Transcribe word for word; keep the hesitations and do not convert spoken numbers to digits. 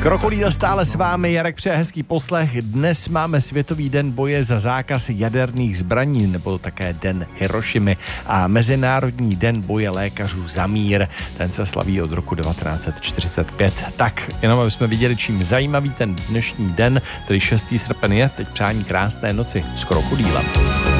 Krokodýl stále s vámi, Jarek přeje hezký poslech. Dnes máme Světový den boje za zákaz jaderných zbraní, nebo také Den Hirošimy a Mezinárodní den boje lékařů za mír. Ten se slaví od roku devatenáct set čtyřicet pět. Tak, jenom aby jsme viděli, čím zajímavý ten dnešní den, tedy šestý srpen je, teď přání krásné noci s Krokodýlem.